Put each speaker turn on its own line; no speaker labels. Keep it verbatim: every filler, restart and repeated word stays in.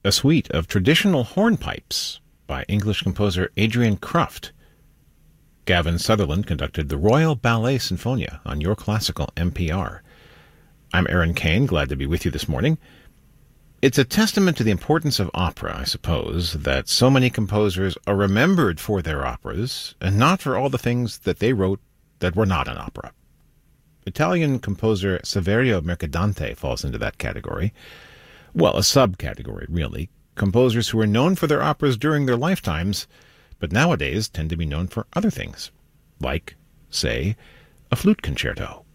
a suite of traditional hornpipes by English composer Adrian Kruft. Gavin Sutherland conducted the Royal Ballet Sinfonia on Your Classical N P R. I'm Aaron Kane, glad to be with you this morning. It's a testament to the importance of opera, I suppose, that so many composers are remembered for their operas and not for all the things that they wrote that were not an opera. Italian composer Saverio Mercadante falls into that category. Well, a subcategory, really. Composers who are known for their operas during their lifetimes, but nowadays tend to be known for other things, like, say, a flute concerto.